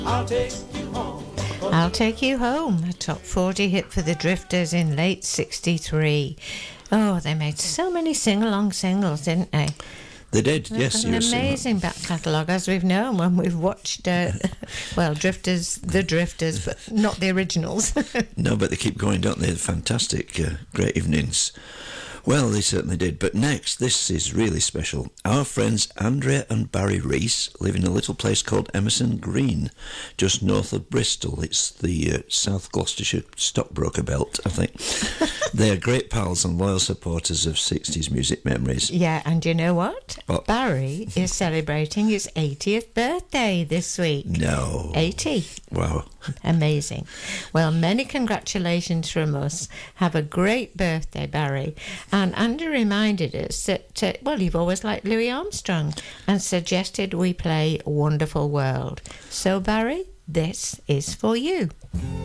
I'll take you home. I'll Take You Home, a top 40 hit for the Drifters in late 63. Oh, they made so many sing-along singles, didn't they? They did, They've yes. got an amazing back catalogue, as we've known when we've watched, Drifters, the Drifters, but not the originals. No, but they keep going, don't they? Fantastic, great evenings. Well, they certainly did. But next, this is really special. Our friends Andrea and Barry Reese live in a little place called Emerson Green, just north of Bristol. It's the South Gloucestershire stockbroker belt, I think. They are great pals and loyal supporters of 60s music memories. Yeah, and you know what? What? Barry is celebrating his 80th birthday this week. No. 80. Wow. Amazing. Well, many congratulations from us. Have a great birthday, Barry. And Andy reminded us that, you've always liked Louis Armstrong and suggested we play Wonderful World. So, Barry, this is for you.